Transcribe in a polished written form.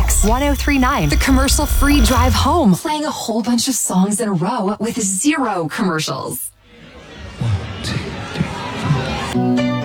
Kicks 1039, the commercial-free drive home, playing a whole bunch of songs in a row with zero commercials.